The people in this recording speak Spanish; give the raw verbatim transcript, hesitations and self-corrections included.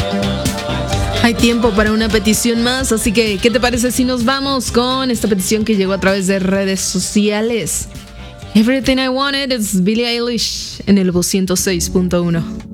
Hay tiempo para una petición más, así que ¿qué te parece si nos vamos con esta petición que llegó a través de redes sociales? Everything I Wanted es Billie Eilish en el ciento seis punto uno.